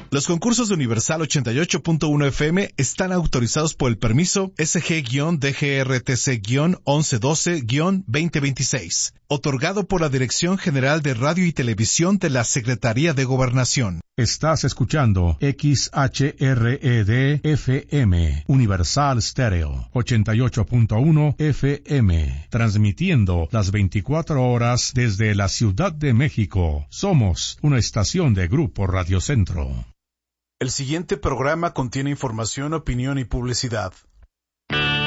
Los concursos de Universal 88.1 FM están autorizados por el permiso SG-DGRTC-1112-2026, otorgado por la Dirección General de Radio y Televisión de la Secretaría de Gobernación. Estás escuchando XHRED-FM, Universal Stereo, 88.1 FM, transmitiendo las 24 horas desde la Ciudad de México. Somos una estación de Grupo Radio Centro. El siguiente programa contiene información, opinión y publicidad.